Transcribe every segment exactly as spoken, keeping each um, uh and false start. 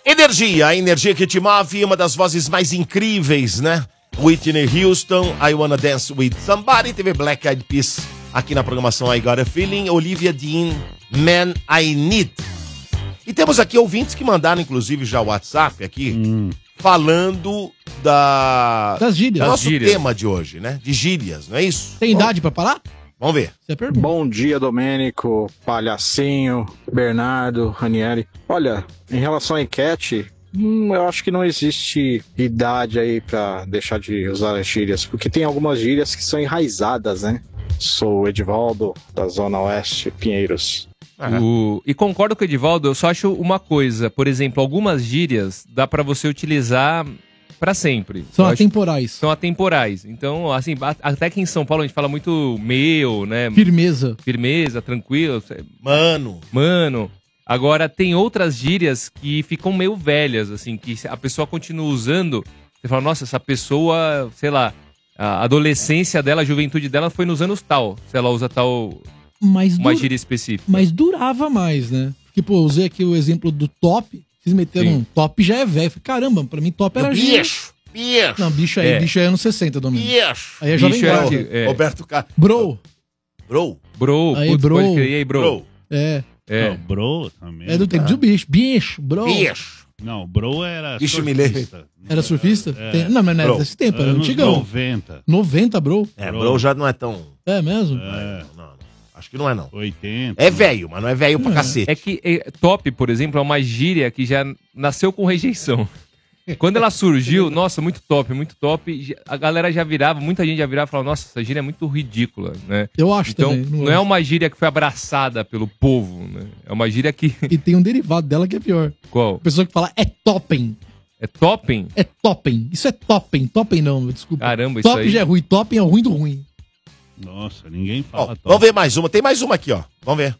Energia, a energia que te move, uma das vozes mais incríveis, né? Whitney Houston, I Wanna Dance With Somebody, teve Black Eyed Peas aqui na programação I Got a Feeling, Olivia Dean, Man I Need. E temos aqui ouvintes que mandaram, inclusive, já o WhatsApp aqui, hum. falando da... das gírias. Do nosso das gírias. tema de hoje, né? De gírias, não é isso? Tem Bom, idade pra parar? Vamos ver. Bom dia, Domênico, Palhacinho, Bernardo, Ranieri. Olha, em relação à enquete, hum, eu acho que não existe idade aí pra deixar de usar as gírias, porque tem algumas gírias que são enraizadas, né? Sou o Edivaldo, da Zona Oeste, Pinheiros. O... E concordo com o Edivaldo, eu só acho uma coisa, por exemplo, algumas gírias dá pra você utilizar pra sempre. São eu atemporais. Acho... São atemporais. Então, assim, até que em São Paulo a gente fala muito meu, né? Firmeza. Firmeza, tranquilo. Mano. Mano. Agora, tem outras gírias que ficam meio velhas, assim, que a pessoa continua usando. Você fala, nossa, essa pessoa, sei lá, a adolescência dela, a juventude dela foi nos anos tal. Se ela usa tal... Mas uma dur... gíria específica. Mas durava mais, né? Porque, pô, eu usei aqui o exemplo do top. Vocês meteram Sim. um top já é velho. Caramba, pra mim top era gíria. Bicho, bicho. Não, bicho aí, é. bicho aí é anos sessenta, Domingos. Bicho. Aí é jovem é, velho. é. Roberto Carlos. Bro. Bro. Bro. Aí, putz, bro. Pode crer. E aí, bro? bro. É. É. Não, bro também. É do tempo ah. do bicho. Bicho, bro. Bicho. Não, bro era bicho surfista. Era surfista? É. Tem... Não, mas não era desse tempo, era anos antigão. noventa. noventa, bro. É, bro, bro já não é tão... É mesmo? É. Não, não. Acho que não é, não. oitenta. É velho, mas não é velho pra cacete. É que é, top, por exemplo, é uma gíria que já nasceu com rejeição. Quando ela surgiu, nossa, muito top, muito top. A galera já virava, muita gente já virava e falava, nossa, essa gíria é muito ridícula, né? Eu acho então, também. Não, não é uma gíria que foi abraçada pelo povo, né? É uma gíria que... E tem um derivado dela que é pior. Qual? A pessoa que fala é topping. É topping? É topping. Isso é topping. Topping não, desculpa. Caramba, isso top aí... já é ruim. Topping é o ruim do ruim. Nossa, ninguém fala ó, top. Vamos ver mais uma. Tem mais uma aqui, ó. Vamos ver.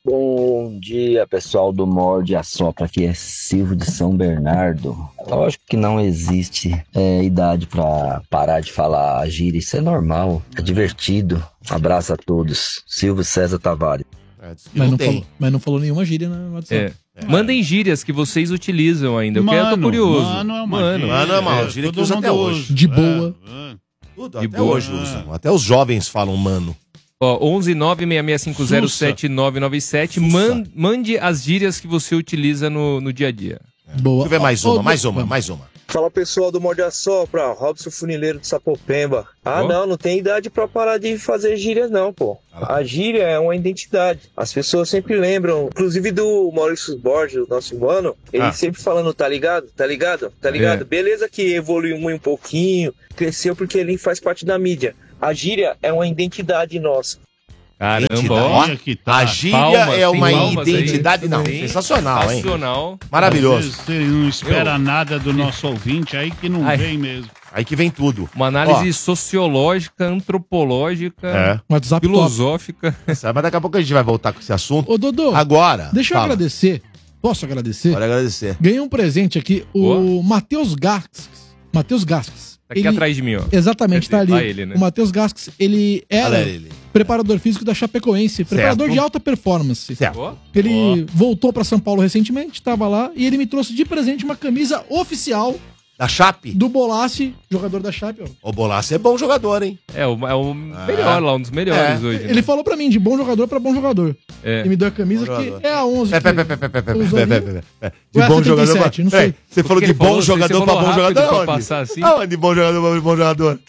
Bom dia, pessoal do Morde a Sopra. Aqui é Silvio de São Bernardo. Lógico que não existe é, idade pra parar de falar gíria. Isso é normal, é divertido. Um abraço a todos. Silvio César Tavares. É, mas, não não falou, mas não falou nenhuma gíria na WhatsApp. É. É. Mandem gírias que vocês utilizam ainda. Eu mano, quero, eu tô curioso. Mano é uma mano, gíria. Mano é uma gíria que usa até hoje. De boa. É, é. Tudo, De até boa. hoje usam. Até os jovens falam mano. Ó, onze nove seis seis cinco zero sete nove nove sete. Man, mande as gírias que você utiliza no, no dia a dia. É. Boa. Deixa eu ver mais uma, oh, mais uma, vamos. mais uma. Fala pessoal do Morde a Sopra, Robson Funileiro de Sapopemba. Ah Oh. não, não tem idade pra parar de fazer gírias não, pô. A gíria é uma identidade. As pessoas sempre lembram, inclusive do Maurício Borges, o nosso mano, ele Ah. sempre falando, tá ligado? Tá ligado? Tá ligado? É. Beleza que evoluiu um pouquinho, cresceu porque ele faz parte da mídia. A gíria é uma identidade nossa. Caramba, ó. Olha que tá. A gíria Palmas, é uma tem palmas aí. identidade, não, Sim. sensacional, hein? Sensacional. Maravilhoso. Você não espera nada do nosso ouvinte, aí que não Ai. vem mesmo. Aí que vem tudo. Uma análise sociológica, antropológica, É. WhatsApp filosófica. Mas daqui a pouco a gente vai voltar com esse assunto. Ô, Dodô, Agora. deixa eu fala. agradecer. Posso agradecer? Pode agradecer. Ganhei um presente aqui, o Matheus Gasques. Matheus Gasques. Tá aqui Ele- atrás de mim, ó. Exatamente, tá ali. Lá ele, né? O Matheus Gasques, ele era Olha ele. preparador físico da Chapecoense, preparador de alta performance. Certo. Ó. Ele voltou pra São Paulo recentemente, tava lá, e ele me trouxe de presente uma camisa oficial Da Chape? do Bolassi, jogador da Chape. Ó. O Bolassi é bom jogador, hein? É o, é o melhor lá, um dos melhores É. hoje. Ele né? falou pra mim, de bom jogador pra bom jogador. É. Ele me deu a camisa Bom que jogador. é a onze. Pé, pé, que pé, pé, pé, pé, eu pé, usaria. pé, pé, pé. De Ou é bom jogador. setenta e sete, não Peraí, sei. Você falou que de ele bom falou? Você jogador pra falou bom rápido jogador. pra Aonde? passar assim? Aonde bom jogador pra bom jogador?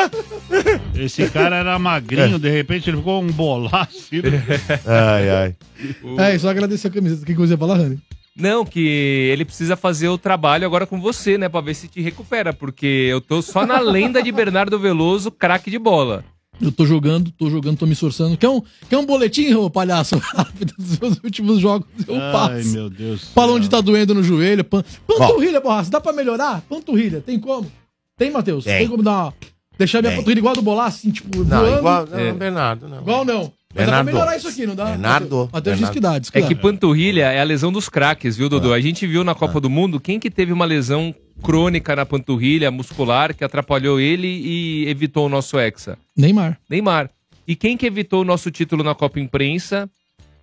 Esse cara era magrinho, de repente ele ficou um bolaço. Ai, ai. É, só agradecer a camisa. O que você ia falar, Rani? Não, que ele precisa fazer o trabalho agora com você, né? Pra ver se te recupera. Porque eu tô só na lenda de Bernardo Veloso, craque de bola. Eu tô jogando, tô jogando, tô me esforçando. Quer um, quer um boletim, ô palhaço? Rápido dos seus últimos jogos, eu Ai, passo. meu Deus. Fala onde tá doendo no joelho. Pan... Panturrilha, borracha. Dá pra melhorar? Panturrilha. Tem como? Tem, Matheus? Tem. Tem como dar uma... Deixar minha Tem. panturrilha igual a do Bolassi, assim, tipo, Não, voando? igual. Não, É. Bernardo, não. Igual não. Mas dá Bernardo. pra melhorar isso aqui, não dá? Bernardo. Matheus diz que dá, diz que É dá. que panturrilha é a lesão dos craques, viu, Dodô? A gente viu na Copa do Mundo quem que teve uma lesão crônica na panturrilha muscular que atrapalhou ele e evitou o nosso hexa. Neymar. Neymar. E quem que evitou o nosso título na Copa Imprensa?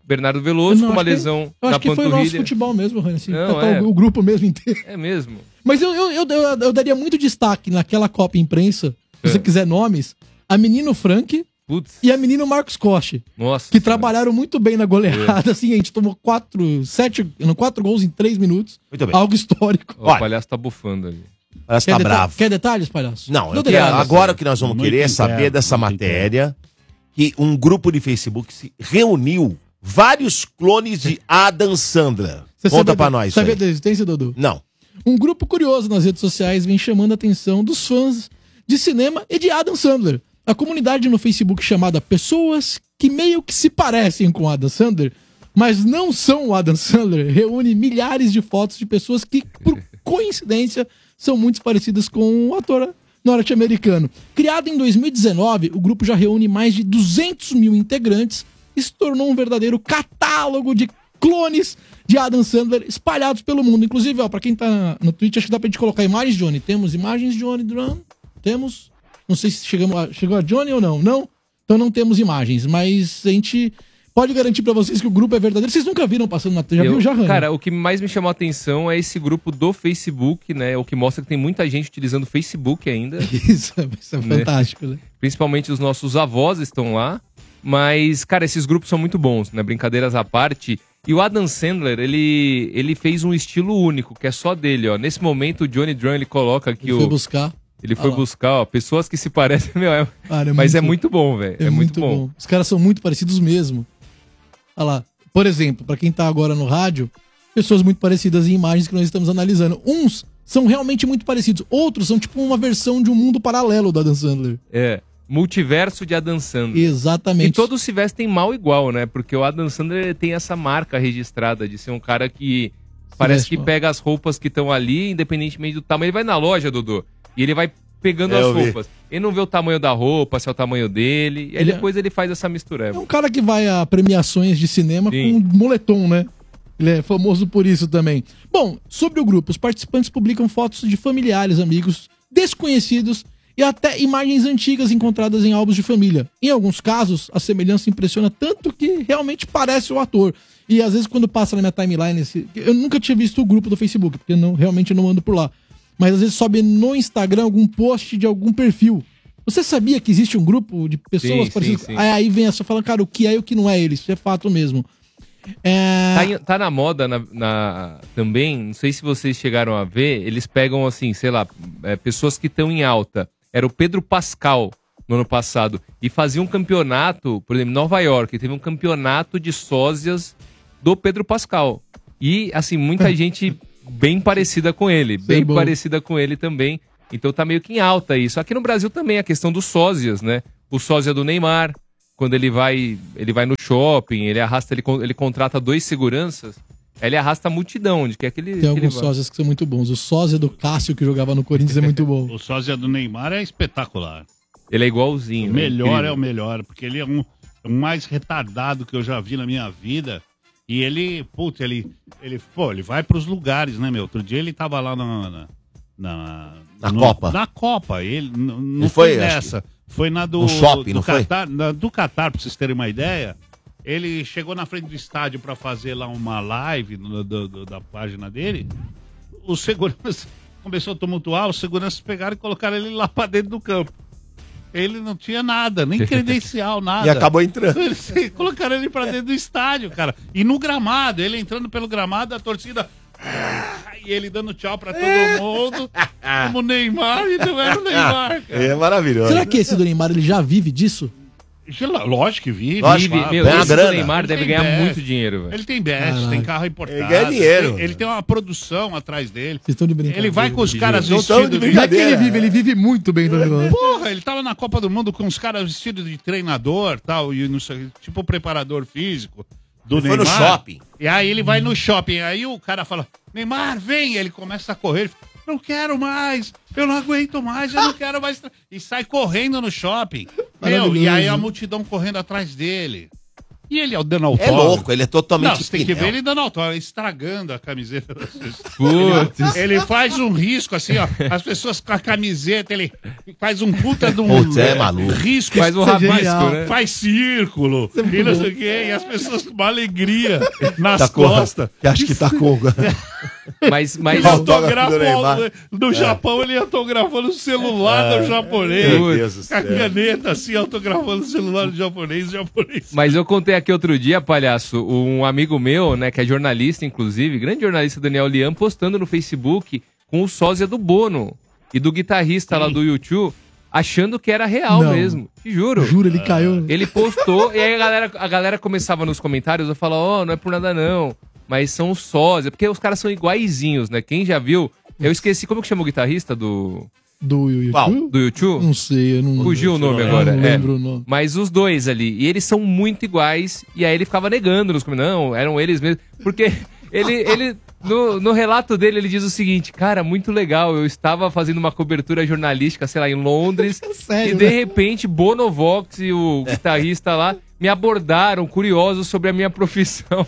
Bernardo Veloso Não, com uma acho que- lesão Eu na acho que foi o nosso panturrilha. futebol mesmo, Rani, assim, Não, tá é. o, o grupo mesmo inteiro. É mesmo. Mas eu, eu, eu, eu, eu daria muito destaque naquela Copa Imprensa, se você É. quiser nomes, a menino Frank Putz, e a menino Marcos Costa, nossa. que senhora. trabalharam muito bem na goleada, assim, a gente tomou quatro, sete, não, quatro gols em três minutos, Muito bem. algo histórico. Ó, o Olha. palhaço tá bufando ali. Parece que Quer, tá deta- bravo. quer detalhes, palhaço? Não, eu Não quero- detalhes. agora o que nós vamos Muito querer é interno, saber dessa muito matéria que um grupo de Facebook se reuniu vários clones de Adam Sandler. Você Conta sabia- pra nós. isso Sabia aí. da existência, Dudu? Não. Um grupo curioso nas redes sociais vem chamando a atenção dos fãs de cinema e de Adam Sandler. A comunidade no Facebook chamada Pessoas que meio que se parecem com Adam Sandler, mas não são o Adam Sandler, reúne milhares de fotos de pessoas que, por coincidência, são muito parecidas com o ator norte-americano. Criado em dois mil e dezenove, o grupo já reúne mais de duzentos mil integrantes e se tornou um verdadeiro catálogo de clones de Adam Sandler espalhados pelo mundo. Inclusive, ó, pra quem tá no Twitch, acho que dá pra gente colocar imagens, Johnny. Temos imagens de Johnny Drum? Temos? Não sei se chegamos a, chegou a Johnny ou não. Não? Então não temos imagens, mas a gente pode garantir pra vocês que o grupo é verdadeiro. Vocês nunca viram passando na tela? Já Eu- viu? Já, Rani? Cara, o que mais me chamou a atenção é esse grupo do Facebook, né? O que mostra que tem muita gente utilizando o Facebook ainda. Isso, isso é Né? fantástico, né? Principalmente os nossos avós estão lá. Mas, cara, esses grupos são muito bons, né? Brincadeiras à parte. E o Adam Sandler, ele, ele fez um estilo único, que é só dele, ó. Nesse momento, o Johnny Drum, ele coloca aqui Ele o... foi buscar. Ele foi Ah lá. buscar, ó, pessoas que se parecem... Meu, é... Cara, Mas é muito bom, velho. É, muito bom. Os caras são muito parecidos mesmo. Olha lá. Por exemplo, pra quem tá agora no rádio, pessoas muito parecidas em imagens que nós estamos analisando. Uns são realmente muito parecidos. Outros são tipo uma versão de um mundo paralelo do Adam Sandler. É. Multiverso de Adam Sandler. Exatamente. E todos se vestem mal igual, né? Porque o Adam Sandler tem essa marca registrada de ser um cara que parece veste que mal. pega as roupas que estão ali, independentemente do tamanho. Ele vai na loja, Dudu, e ele vai pegando É, as eu vi. roupas. Ele não vê o tamanho da roupa, se é o tamanho dele. E aí Ele é- depois ele faz essa mistura. É um cara que vai a premiações de cinema Sim. com moletom, né? Ele é famoso por isso também. Bom, sobre o grupo, os participantes publicam fotos de familiares, amigos, desconhecidos e até imagens antigas encontradas em álbuns de família. Em alguns casos, a semelhança impressiona tanto que realmente parece o ator. E às vezes quando passa na minha timeline, esse, eu nunca tinha visto o grupo do Facebook, porque eu não, realmente eu não ando por lá. Mas às vezes sobe no Instagram algum post de algum perfil. Você sabia que existe um grupo de pessoas Sim, parecidas? sim, sim. Aí, aí vem essa falando, cara, o que é e o que não é ele. Isso é fato mesmo. É... Tá, em- tá na moda na, na- também, não sei se vocês chegaram a ver, eles pegam assim, sei lá, é, pessoas que estão em alta. Era o Pedro Pascal no ano passado. E fazia um campeonato, por exemplo, em Nova York, teve um campeonato de sósias do Pedro Pascal. E, assim, muita gente bem parecida com ele, Isso é bem bom. parecida com ele também. Então tá meio que em alta isso. Aqui no Brasil também a questão dos sósias, né? O sósia do Neymar, quando ele vai, ele vai no shopping, ele arrasta, ele, con- ele contrata dois seguranças, aí ele arrasta a multidão de que é aquele. Tem alguns sósias que são muito bons. O sósia do Cássio, que jogava no Corinthians, é muito bom. O sósia do Neymar é espetacular. Ele é igualzinho. O né? melhor Incrível. é o melhor, porque ele é um, o mais retardado que eu já vi na minha vida. E ele, putz, ele, ele, pô, ele vai pros lugares, né, meu? Outro dia ele tava lá na... Na, na, Na no- Copa. Na Copa. Ele n- não Ele foi, foi, acho nessa. Foi na do... no shopping, do não foi? Catar, na- do Catar, pra vocês terem uma ideia. Ele chegou na frente do estádio pra fazer lá uma live no- do- do- da página dele. Os seguranças começou a tumultuar, os seguranças pegaram e colocaram ele lá pra dentro do campo. Ele não tinha nada, nem credencial, nada. E acabou entrando. Eles colocaram ele pra dentro do estádio, cara. E no gramado, ele entrando pelo gramado, a torcida. E ele dando tchau pra todo mundo. Como o Neymar, e não era o Neymar, cara. É maravilhoso. Será que esse do Neymar ele já vive disso? Lógico que vive. Lógico, claro. Meu, Ganha esse do grana. Neymar Ele deve tem ganhar best. muito dinheiro, velho. Ele tem best, Caralho. tem carro importado. Ele ganha dinheiro. Ele, ele tem uma produção atrás dele. Vocês estão de brincadeira. Ele vai com os caras Não tão de vestidos Não é que ele brincadeira. vive, ele vive muito bem do negócio. Porra, ele tava na Copa do Mundo com os caras vestidos de treinador tal, e não sei, tipo preparador físico do Ele foi Neymar. no shopping. E aí ele vai no shopping, aí o cara fala, Neymar, vem! Ele começa a correr, ele fala, não quero mais, eu não aguento mais, eu não quero mais. E sai correndo no shopping. Meu, e aí a multidão correndo atrás dele. E ele é o dando É autógrafo. louco, ele é totalmente Não, você tem que pinel. ver ele dando autógrafo, estragando a camiseta das pessoas. Putz. Ele, ele faz um risco assim, ó. As pessoas com a camiseta, ele faz um puta de um Putz, é maluco. risco. Faz um Isso é rabisco, genial. né? Faz círculo. é muito E não bom. sei o quê. E as pessoas com uma alegria nas Tá com- costas. que acho que tá com... Mas, mas Ele Autógrafo do autografou Neymar. no Japão, ele autografando o celular do japonês. Meu Deus do Com a céu. caneta assim, autografando o celular do japonês, japonês. Mas eu contei aqui outro dia, palhaço, um amigo meu, né, que é jornalista, inclusive, grande jornalista Daniel Lian, postando no Facebook com o sósia do Bono e do guitarrista lá do YouTube, achando que era real Não. mesmo. Te juro. Juro, ele caiu. Ele postou e aí a galera, a galera começava nos comentários a falar, ó, não é por nada não, mas são os sósia, porque os caras são iguaizinhos, né? Quem já viu, eu esqueci, como que chama o guitarrista do, Do Qual? YouTube? do YouTube? Não sei, eu não Fugiu o nome eu agora. não é. lembro o nome. Mas os dois ali. E eles são muito iguais. E aí ele ficava negando nos comentários. Não, eram eles mesmos. Porque ele, ele no, no relato dele, ele diz o seguinte: cara, muito legal. Eu estava fazendo uma cobertura jornalística, sei lá, em Londres. Sério, e de né? repente, Bonovox e o guitarrista lá me abordaram, curiosos sobre a minha profissão.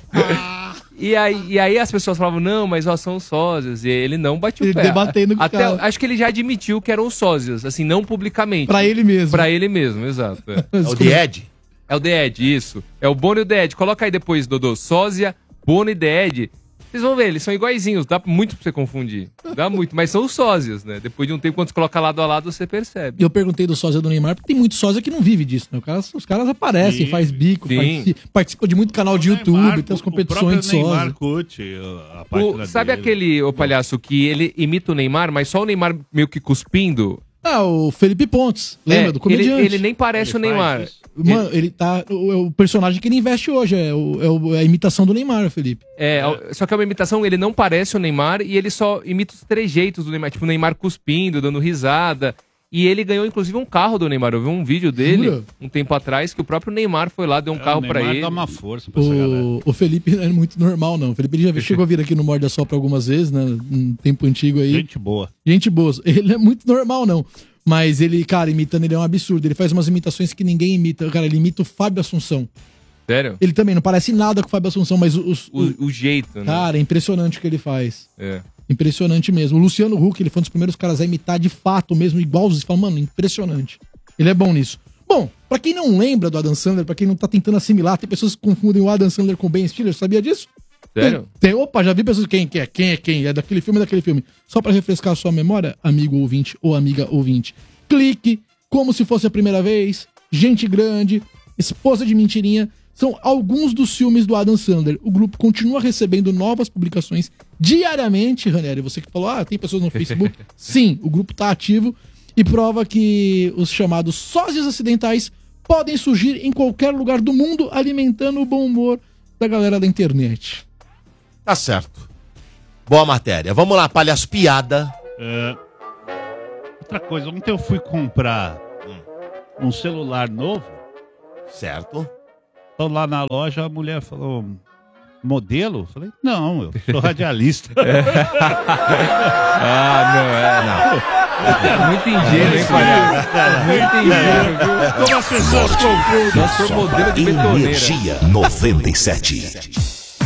E aí, e aí as pessoas falavam, não, mas ó, são sósias. E ele não batia o Ele pé. debatendo com o Até, cara. acho que ele já admitiu que eram sósias, assim, não publicamente. Pra ele mesmo. Pra ele mesmo, exato. É. É o The Ed? É o The Ed, isso. É o Bono e o The Ed. Coloca aí depois, Dodô. Sósia, Bono e The Ed. Vocês vão ver, eles são iguaizinhos. Dá muito pra você confundir. Dá muito. Mas são os sósias, né? Depois de um tempo, quando você coloca lado a lado, você percebe. E eu perguntei do sósia do Neymar, porque tem muito sósia que não vive disso, né? Os caras, os caras aparecem, Sim, faz bico, sim. participa, participa de muito canal de O YouTube, Neymar, tem as o competições de próprio Neymar sósia. curte a página O- sabe dele. aquele, ô palhaço, que ele imita o Neymar, mas só o Neymar meio que cuspindo? Ah, o Felipe Pontes, lembra? É, do comediante. Ele, ele nem parece Ele o Neymar. faz isso? Mano, ele tá. O, o personagem que ele investe hoje é, o, é, o- é a imitação do Neymar, Felipe. É, só que é uma imitação, ele não parece o Neymar e ele só imita os trejeitos do Neymar, tipo o Neymar cuspindo, dando risada. E ele ganhou inclusive um carro do Neymar. Eu vi um vídeo dele Jura? um tempo atrás que o próprio Neymar foi lá, deu um É, carro o pra Neymar ele. dá uma força pra essa galera. O, o Felipe não é muito normal, não. O Felipe já chegou a vir aqui no Morde a Sopra algumas vezes, né? Um tempo antigo aí. Gente boa. Gente boa. Ele é muito normal, não. Mas ele, cara, imitando ele é um absurdo. Ele faz umas imitações que ninguém imita. Cara, ele imita o Fábio Assunção. Sério? Ele também não parece nada com o Fábio Assunção, mas os, O, o jeito, né? cara, é impressionante o que ele faz. É. Impressionante mesmo. O Luciano Huck, ele foi um dos primeiros caras a imitar de fato mesmo, igualzinho. Você fala, mano, impressionante. Ele é bom nisso. Bom, pra quem não lembra do Adam Sandler, pra quem não tá tentando assimilar, tem pessoas que confundem o Adam Sandler com o Ben Stiller, sabia disso? Sério? Tem, tem- opa, já vi pessoas quem que é, quem é quem, é daquele filme, é daquele filme. Só pra refrescar a sua memória, amigo ouvinte ou amiga ouvinte. Clique, Como Se Fosse a Primeira Vez, Gente Grande, Esposa de Mentirinha, são alguns dos filmes do Adam Sandler. O grupo continua recebendo novas publicações diariamente, Ranieri, você que falou, ah, tem pessoas no Facebook. Sim, o grupo tá ativo e prova que os chamados sósias acidentais podem surgir em qualquer lugar do mundo, alimentando o bom humor da galera da internet. Tá certo. Boa matéria. Vamos lá, palhaço piada. É, outra coisa, ontem eu fui comprar um celular novo. Certo. Tô lá na loja, a mulher falou, modelo? Eu falei, não, eu sou radialista. Ah, não, é, não. É muito ingênuo, hein, palhaço? Muito ingênuo, viu? Como as pessoas confundem. Nós somos modelo de betoneira. Energia noventa e sete.